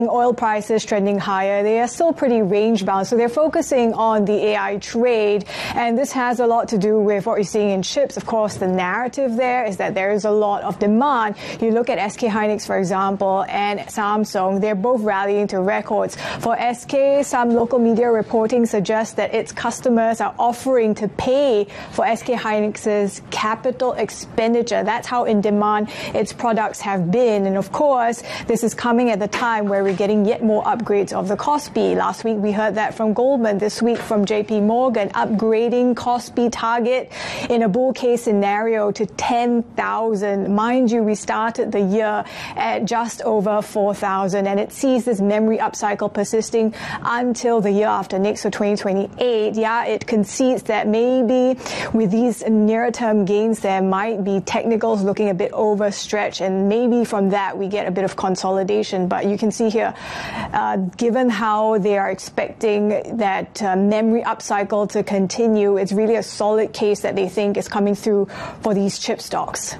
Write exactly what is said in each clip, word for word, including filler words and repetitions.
Oil prices trending higher. They are still pretty range bound, so they're focusing on the A I trade, and this has a lot to do with what you're seeing in chips. Of course, the narrative there is that there is a lot of demand. You look at S K Hynix, for example, and Samsung, they're both rallying to records. For S K, some local media reporting suggests that its customers are offering to pay for S K Hynix's capital expenditure. That's how in demand its products have been, and of course, this is coming at the time where we getting yet more upgrades of the Kospi. Last week we heard that from Goldman, this week from J P Morgan, upgrading Kospi target in a bull case scenario to ten thousand. Mind you, we started the year at just over four thousand, and it sees this memory upcycle persisting until the year after next, so twenty twenty-eight. Yeah, it concedes that maybe with these nearer term gains there might be technicals looking a bit overstretched, and maybe from that we get a bit of consolidation. But you can see here, Uh, given how they are expecting that uh, memory upcycle to continue, it's really a solid case that they think is coming through for these chip stocks.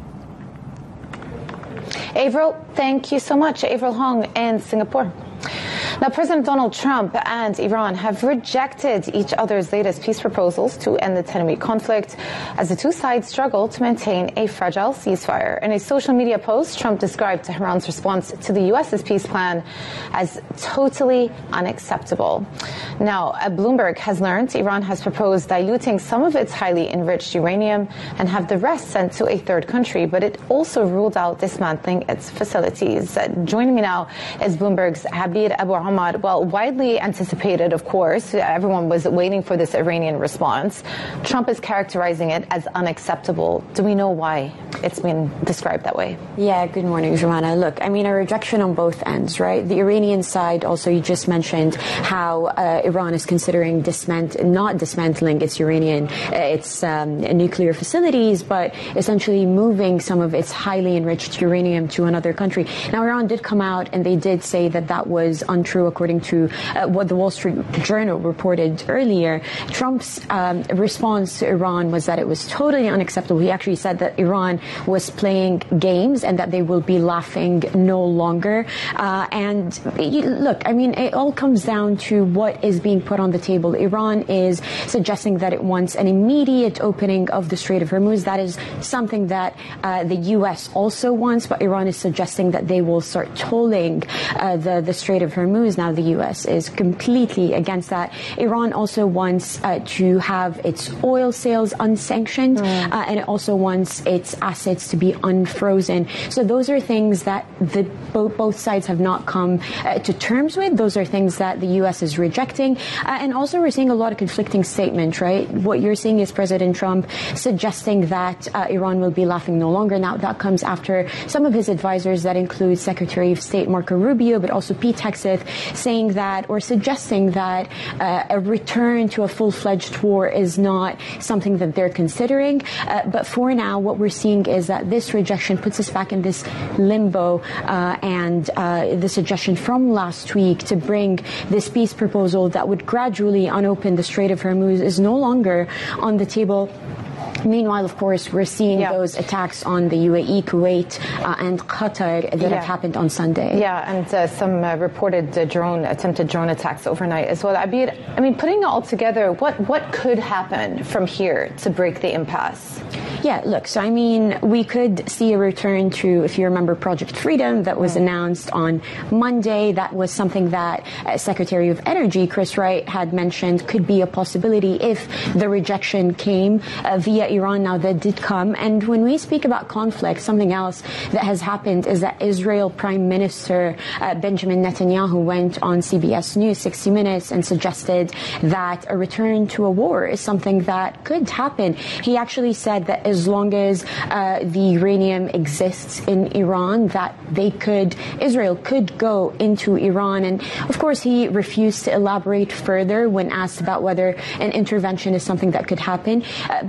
Avril, thank you so much. Avril Hong in Singapore. Now, President Donald Trump and Iran have rejected each other's latest peace proposals to end the ten-week conflict as the two sides struggle to maintain a fragile ceasefire. In a social media post, Trump described Tehran's response to the U S's peace plan as totally unacceptable. Now, Bloomberg has learned Iran has proposed diluting some of its highly enriched uranium and have the rest sent to a third country, but it also ruled out dismantling its facilities. Uh, joining me now is Bloomberg's Habib Abu Ahmad. Well, widely anticipated, of course. Everyone was waiting for this Iranian response. Trump is characterizing it as unacceptable. Do we know why it's been described that way? Yeah, good morning, Joanna. Look, I mean, a rejection on both ends, right? The Iranian side, also, you just mentioned how uh, Iran is considering dismant- not dismantling its Iranian, uh, its um, nuclear facilities, but essentially moving some of its highly enriched uranium to another country. Now, Iran did come out and they did say that that was untrue, according to uh, what the Wall Street Journal reported earlier. Trump's um, response to Iran was that it was totally unacceptable. He actually said that Iran was playing games and that they will be laughing no longer. Uh, and you, look, I mean, it all comes down to what is being put on the table. Iran is suggesting that it wants an immediate opening of the Strait of Hormuz. That is something that uh, the U S also wants, but Iran is suggesting that they will start tolling uh, the, the Strait of Hormuz. Now, the U S is completely against that. Iran also wants uh, to have its oil sales unsanctioned, mm. uh, and it also wants its assets to be unfrozen. So those are things that the, both, both sides have not come uh, to terms with. Those are things that the U S is rejecting. Uh, and also we're seeing a lot of conflicting statements, right? What you're seeing is President Trump suggesting that uh, Iran will be laughing no longer. Now, that comes after some of his advisors, that include Secretary of State Marco Rubio, but also Pete Hegseth, saying that or suggesting that uh, a return to a full-fledged war is not something that they're considering. Uh, but for now, what we're seeing is that this rejection puts us back in this limbo, uh, and uh, the suggestion from last week to bring this peace proposal that would gradually unopen the Strait of Hormuz is no longer on the table. Meanwhile, of course, we're seeing yeah. those attacks on the U A E, Kuwait, uh, and Qatar that yeah. have happened on Sunday. Yeah, and uh, some uh, reported uh, drone, attempted drone attacks overnight as well. Abid, I mean, putting it all together, what, what could happen from here to break the impasse? Yeah, look, so I mean, we could see a return to, if you remember, Project Freedom that was mm. announced on Monday. That was something that uh, Secretary of Energy Chris Wright had mentioned could be a possibility if the rejection came uh, via Iran. Now, that did come. And when we speak about conflict, something else that has happened is that Israel Prime Minister uh, Benjamin Netanyahu went on C B S News sixty minutes and suggested that a return to a war is something that could happen. He actually said that as long as uh, the uranium exists in Iran, that they could, Israel could go into Iran. And of course, he refused to elaborate further when asked about whether an intervention is something that could happen. Uh, but something else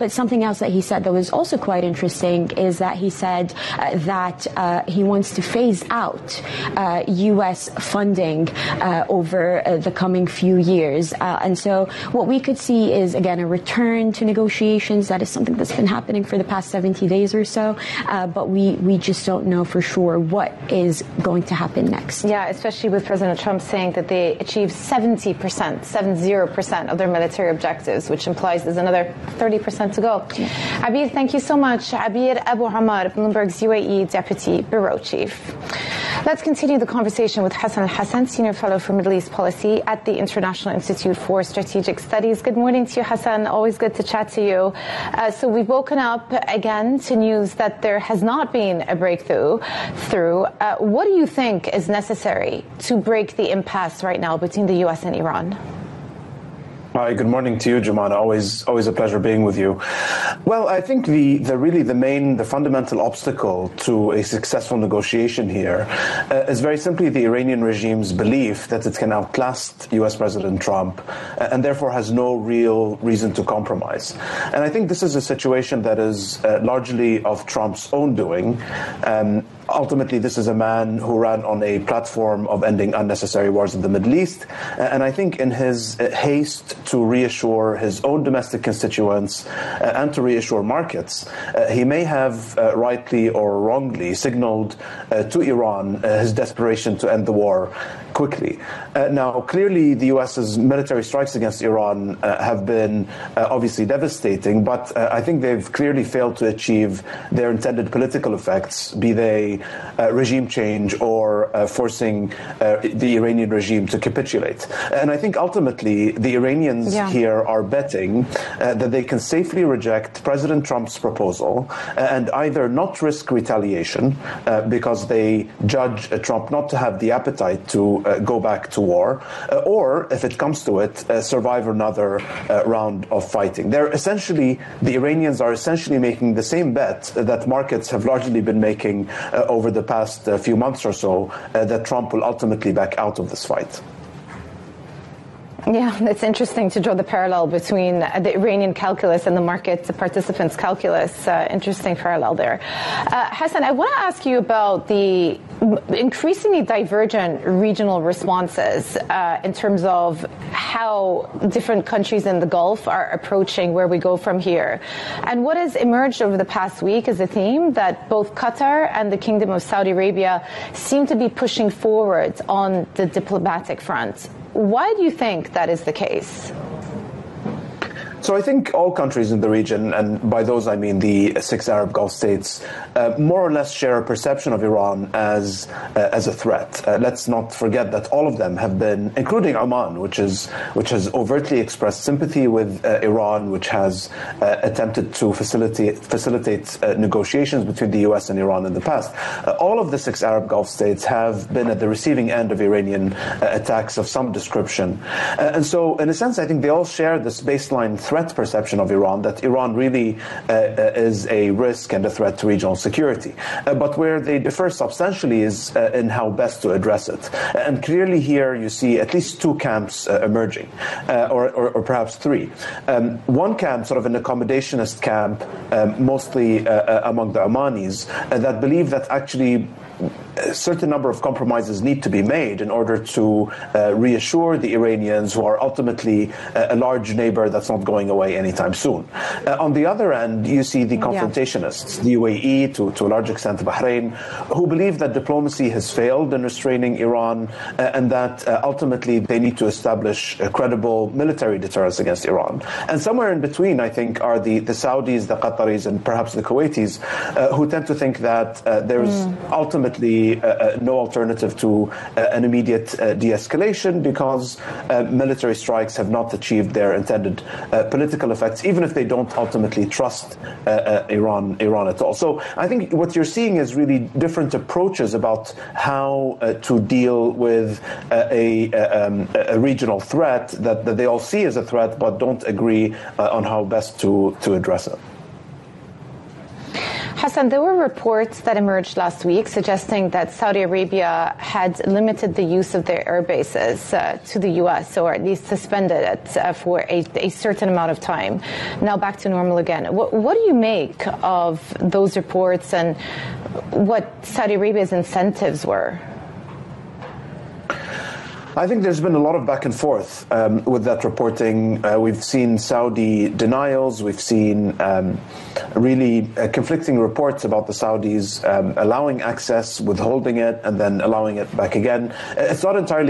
else that he said that was also quite interesting is that he said uh, that uh, he wants to phase out uh, U S funding uh, over uh, the coming few years. Uh, and so what we could see is, again, a return to negotiations. That is something that's been happening for the past seventy days or so. Uh, but we, we just don't know for sure what is going to happen next. Yeah, especially with President Trump saying that they achieved seventy percent, seventy percent of their military objectives, which implies there's another thirty percent to go. Yeah. Abir, thank you so much. Abir Abu Amar, Bloomberg's U A E Deputy Bureau Chief. Let's continue the conversation with Hassan Al-Hassan, Senior Fellow for Middle East Policy at the International Institute for Strategic Studies. Good morning to you, Hassan. Always good to chat to you. Uh, so we've woken up again to news that there has not been a breakthrough. Through. Uh, what do you think is necessary to break the impasse right now between the U S and Iran? Hi, good morning to you, Jumana. Always, always a pleasure being with you. Well, I think the, the really the main, the fundamental obstacle to a successful negotiation here uh, is very simply the Iranian regime's belief that it can outlast U S President Trump uh, and therefore has no real reason to compromise. And I think this is a situation that is uh, largely of Trump's own doing. Um, Ultimately, this is a man who ran on a platform of ending unnecessary wars in the Middle East. And I think in his haste to reassure his own domestic constituents uh, and to reassure markets, uh, he may have uh, rightly or wrongly signaled uh, to Iran uh, his desperation to end the war quickly. Uh, now, clearly, the U S's military strikes against Iran uh, have been uh, obviously devastating, but uh, I think they've clearly failed to achieve their intended political effects, be they uh, regime change or uh, forcing uh, the Iranian regime to capitulate. And I think ultimately the Iranians yeah. here are betting uh, that they can safely reject President Trump's proposal and either not risk retaliation uh, because they judge uh, Trump not to have the appetite to uh, go back to war, uh, or if it comes to it, uh, survive another uh, round of fighting. They're essentially, the Iranians are essentially making the same bet that markets have largely been making uh, over the past uh, few months or so, uh, that Trump will ultimately back out of this fight. Yeah, it's interesting to draw the parallel between the Iranian calculus and the market participants' calculus. Uh, interesting parallel there. Uh, Hassan, I want to ask you about the increasingly divergent regional responses uh, in terms of how different countries in the Gulf are approaching where we go from here. And what has emerged over the past week is a theme that both Qatar and the Kingdom of Saudi Arabia seem to be pushing forward on the diplomatic front. Why do you think that is the case? So I think all countries in the region, and by those I mean the six Arab Gulf states, uh, more or less share a perception of Iran as uh, as a threat. Uh, let's not forget that all of them have been, including Oman, which is which has overtly expressed sympathy with uh, Iran, which has uh, attempted to facilitate facilitate uh, negotiations between the U S and Iran in the past. Uh, all of the six Arab Gulf states have been at the receiving end of Iranian uh, attacks of some description, uh, and so in a sense, I think they all share this baseline threat threat perception of Iran, that Iran really uh, is a risk and a threat to regional security. Uh, but where they differ substantially is uh, in how best to address it. And clearly here you see at least two camps uh, emerging, uh, or, or, or perhaps three. Um, one camp, sort of an accommodationist camp, um, mostly uh, uh, among the Omanis, uh, that believe that actually a certain number of compromises need to be made in order to uh, reassure the Iranians, who are ultimately uh, a large neighbor that's not going away anytime soon. Uh, on the other end, you see the confrontationists, yeah. the U A E, to, to a large extent Bahrain, who believe that diplomacy has failed in restraining Iran uh, and that uh, ultimately they need to establish a credible military deterrence against Iran. And somewhere in between, I think, are the, the Saudis, the Qataris, and perhaps the Kuwaitis, uh, who tend to think that uh, there's mm. ultimately Uh, uh, no alternative to uh, an immediate uh, de-escalation, because uh, military strikes have not achieved their intended uh, political effects, even if they don't ultimately trust uh, uh, Iran, Iran at all. So I think what you're seeing is really different approaches about how uh, to deal with uh, a, a, um, a regional threat that, that they all see as a threat, but don't agree uh, on how best to, to address it. Hassan, there were reports that emerged last week suggesting that Saudi Arabia had limited the use of their air bases uh, to the U S, or at least suspended it uh, for a, a certain amount of time. Now back to normal again. What, what do you make of those reports and what Saudi Arabia's incentives were? I think there's been a lot of back and forth um, with that reporting. Uh, we've seen Saudi denials. We've seen um, really uh, conflicting reports about the Saudis um, allowing access, withholding it, and then allowing it back again. It's not entirely